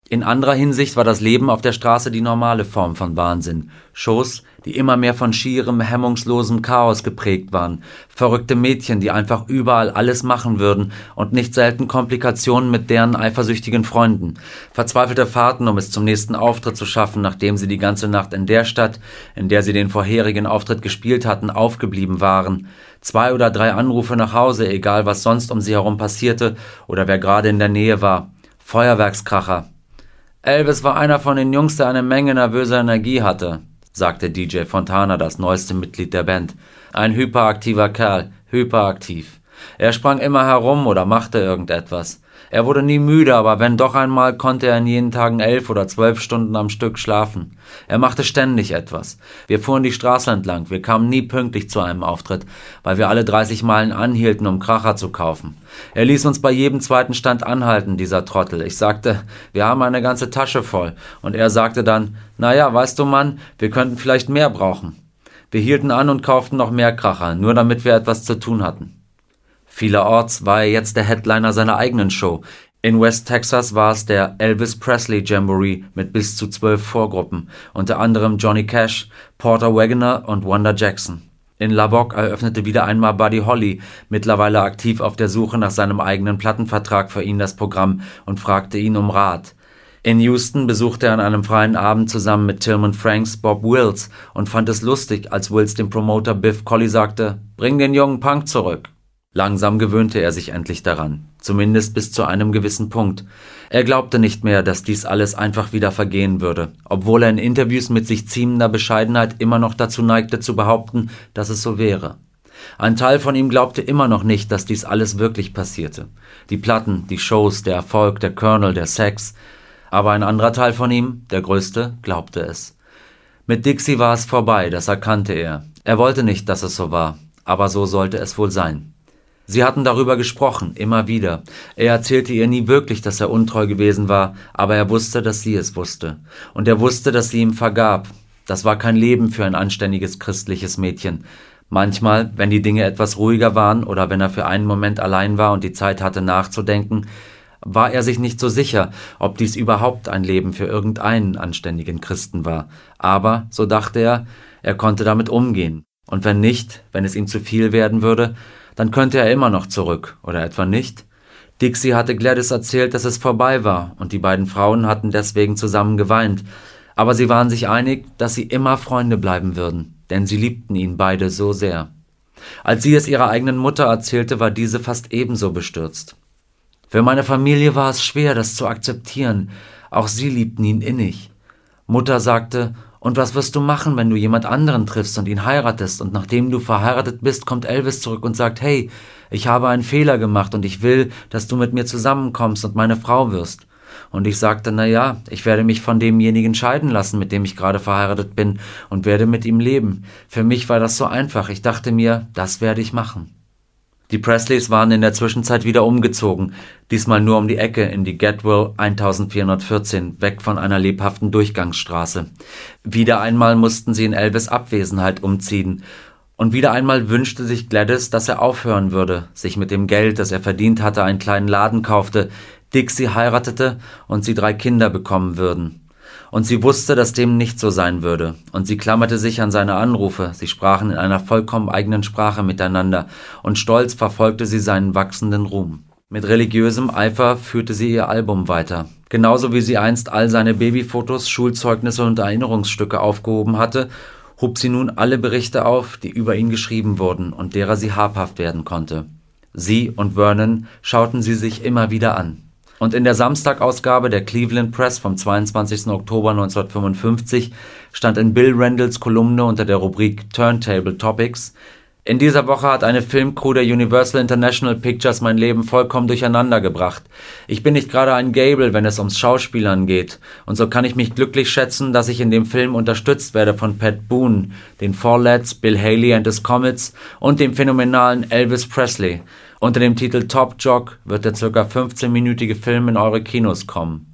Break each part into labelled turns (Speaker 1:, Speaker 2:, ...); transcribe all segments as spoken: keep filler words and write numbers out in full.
Speaker 1: In anderer Hinsicht war das Leben auf der Straße die normale Form von Wahnsinn. Shows, die immer mehr von schierem, hemmungslosem Chaos geprägt waren. Verrückte Mädchen, die einfach überall alles machen würden und nicht selten Komplikationen mit deren eifersüchtigen Freunden. Verzweifelte Fahrten, um es zum nächsten Auftritt zu schaffen, nachdem sie die ganze Nacht in der Stadt, in der sie den vorherigen Auftritt gespielt hatten, aufgeblieben waren. Zwei oder drei Anrufe nach Hause, egal was sonst um sie herum passierte oder wer gerade in der Nähe war. Feuerwerkskracher. Elvis war einer von den Jungs, der eine Menge nervöser Energie hatte, sagte D J Fontana, das neueste Mitglied der Band. Ein hyperaktiver Kerl, hyperaktiv. Er sprang immer herum oder machte irgendetwas. Er wurde nie müde, aber wenn doch einmal, konnte er in jenen Tagen elf oder zwölf Stunden am Stück schlafen. Er machte ständig etwas. Wir fuhren die Straße entlang, wir kamen nie pünktlich zu einem Auftritt, weil wir alle dreißig Meilen anhielten, um Kracher zu kaufen. Er ließ uns bei jedem zweiten Stand anhalten, dieser Trottel. Ich sagte, wir haben eine ganze Tasche voll. Und er sagte dann, naja, weißt du Mann, wir könnten vielleicht mehr brauchen. Wir hielten an und kauften noch mehr Kracher, nur damit wir etwas zu tun hatten. Vielerorts war er jetzt der Headliner seiner eigenen Show. In West Texas war es der Elvis Presley Jamboree mit bis zu zwölf Vorgruppen, unter anderem Johnny Cash, Porter Wagoner und Wanda Jackson. In Lubbock eröffnete wieder einmal Buddy Holly, mittlerweile aktiv auf der Suche nach seinem eigenen Plattenvertrag, für ihn das Programm und fragte ihn um Rat. In Houston besuchte er an einem freien Abend zusammen mit Tillman Franks Bob Wills und fand es lustig, als Wills dem Promoter Biff Colley sagte, »Bring den jungen Punk zurück.« Langsam gewöhnte er sich endlich daran, zumindest bis zu einem gewissen Punkt. Er glaubte nicht mehr, dass dies alles einfach wieder vergehen würde, obwohl er in Interviews mit sich ziemender Bescheidenheit immer noch dazu neigte zu behaupten, dass es so wäre. Ein Teil von ihm glaubte immer noch nicht, dass dies alles wirklich passierte. Die Platten, die Shows, der Erfolg, der Colonel, der Sex. Aber ein anderer Teil von ihm, der größte, glaubte es. Mit Dixie war es vorbei, das erkannte er. Er wollte nicht, dass es so war, aber so sollte es wohl sein. Sie hatten darüber gesprochen, immer wieder. Er erzählte ihr nie wirklich, dass er untreu gewesen war, aber er wusste, dass sie es wusste. Und er wusste, dass sie ihm vergab. Das war kein Leben für ein anständiges christliches Mädchen. Manchmal, wenn die Dinge etwas ruhiger waren oder wenn er für einen Moment allein war und die Zeit hatte nachzudenken, war er sich nicht so sicher, ob dies überhaupt ein Leben für irgendeinen anständigen Christen war. Aber, so dachte er, er konnte damit umgehen. Und wenn nicht, wenn es ihm zu viel werden würde, dann könnte er immer noch zurück, oder etwa nicht? Dixie hatte Gladys erzählt, dass es vorbei war, und die beiden Frauen hatten deswegen zusammen geweint. Aber sie waren sich einig, dass sie immer Freunde bleiben würden, denn sie liebten ihn beide so sehr. Als sie es ihrer eigenen Mutter erzählte, war diese fast ebenso bestürzt. Für meine Familie war es schwer, das zu akzeptieren. Auch sie liebten ihn innig. Mutter sagte, und was wirst du machen, wenn du jemand anderen triffst und ihn heiratest und nachdem du verheiratet bist, kommt Elvis zurück und sagt, hey, ich habe einen Fehler gemacht und ich will, dass du mit mir zusammenkommst und meine Frau wirst. Und ich sagte, na ja, ich werde mich von demjenigen scheiden lassen, mit dem ich gerade verheiratet bin und werde mit ihm leben. Für mich war das so einfach. Ich dachte mir, das werde ich machen. Die Presleys waren in der Zwischenzeit wieder umgezogen, diesmal nur um die Ecke in die Getwell eintausendvierhundertvierzehn, weg von einer lebhaften Durchgangsstraße. Wieder einmal mussten sie in Elvis' Abwesenheit umziehen. Und wieder einmal wünschte sich Gladys, dass er aufhören würde, sich mit dem Geld, das er verdient hatte, einen kleinen Laden kaufte, Dixie heiratete und sie drei Kinder bekommen würden. Und sie wusste, dass dem nicht so sein würde. Und sie klammerte sich an seine Anrufe. Sie sprachen in einer vollkommen eigenen Sprache miteinander. Und stolz verfolgte sie seinen wachsenden Ruhm. Mit religiösem Eifer führte sie ihr Album weiter. Genauso wie sie einst all seine Babyfotos, Schulzeugnisse und Erinnerungsstücke aufgehoben hatte, hob sie nun alle Berichte auf, die über ihn geschrieben wurden und derer sie habhaft werden konnte. Sie und Vernon schauten sie sich immer wieder an. Und in der Samstagausgabe der Cleveland Press vom zweiundzwanzigsten Oktober neunzehnhundertfünfundfünfzig stand in Bill Randalls Kolumne unter der Rubrik Turntable Topics: In dieser Woche hat eine Filmcrew der Universal International Pictures mein Leben vollkommen durcheinander gebracht. Ich bin nicht gerade ein Gable, wenn es ums Schauspielern geht. Und so kann ich mich glücklich schätzen, dass ich in dem Film unterstützt werde von Pat Boone, den Four Lads, Bill Haley and his Comets und dem phänomenalen Elvis Presley. Unter dem Titel Top Jock wird der ca. fünfzehnminütige Film in eure Kinos kommen.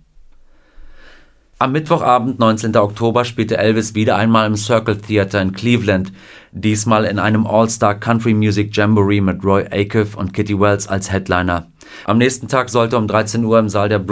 Speaker 1: Am Mittwochabend, neunzehnten Oktober, spielte Elvis wieder einmal im Circle Theater in Cleveland, diesmal in einem All-Star Country Music Jamboree mit Roy Acuff und Kitty Wells als Headliner. Am nächsten Tag sollte um dreizehn Uhr im Saal der